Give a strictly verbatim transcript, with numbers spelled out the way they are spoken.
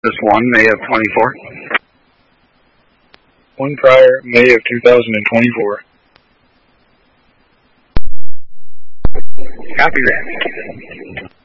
This one, May of twenty-four. One prior, May of two thousand twenty-four. Copy that.